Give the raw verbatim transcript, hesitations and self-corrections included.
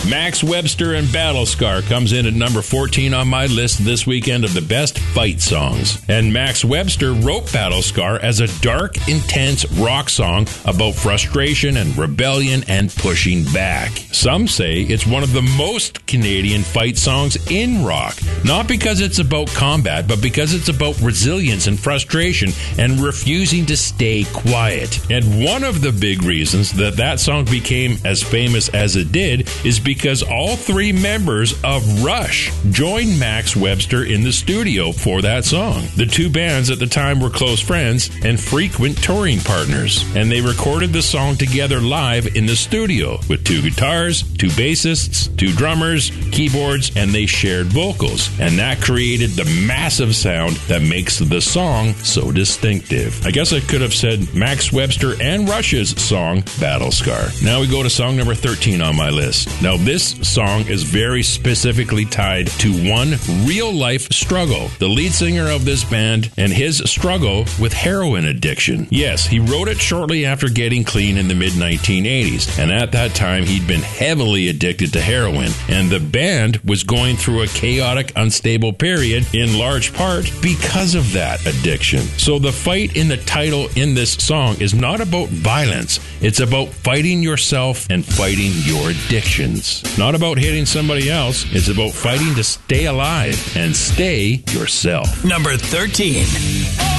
Max Webster and Battle Scar comes in at number fourteen on my list this weekend of the best fight songs. And Max Webster wrote Battle Scar as a dark, intense rock song about frustration and rebellion and pushing back. Some say it's one of the most Canadian fight songs in rock. Not because it's about combat, but because it's about resilience and frustration and refusing to stay quiet. And one of the big reasons that that song became as famous as it did is because all three members of Rush joined Max Webster in the studio for that song. The two bands at the time were close friends and frequent touring partners, and they recorded the song together live in the studio with two guitars, two bassists, two drummers, keyboards, and they shared vocals. And that created the massive sound that makes the song so distinctive. I guess I could have said Max Webster and Rush's song, Battle Scar. Now we go to song number thirteen on my list. Now this song is very specifically tied to one real-life struggle. The lead singer of this band and his struggle with heroin addiction. Yes, he wrote it shortly after getting clean in the mid nineteen eighties, and at that time he'd been heavily addicted to heroin, and the band was going through a chaotic, unstable period in large part because of that addiction. So the fight in the title in this song is not about violence. It's about fighting yourself and fighting your addictions. Not about hitting somebody else. It's about fighting to stay alive and stay yourself. Number thirteen.